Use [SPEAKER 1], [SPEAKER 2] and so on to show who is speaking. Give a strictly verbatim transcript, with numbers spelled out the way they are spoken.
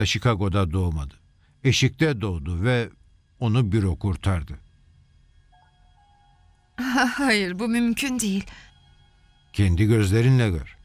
[SPEAKER 1] Chicago'da doğmadı. Eşikte doğdu ve onu büro kurtardı.
[SPEAKER 2] Hayır, bu mümkün değil.
[SPEAKER 1] Kendi gözlerinle gör.